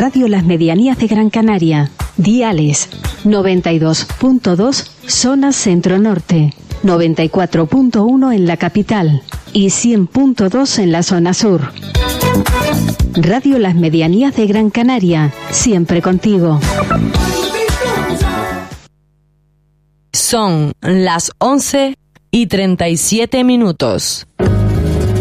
Radio Las Medianías de Gran Canaria. Diales 92.2 zona centro-norte, 94.1 en la capital y 100.2 en la zona sur. Radio Las Medianías de Gran Canaria, siempre contigo. Son las 11:37.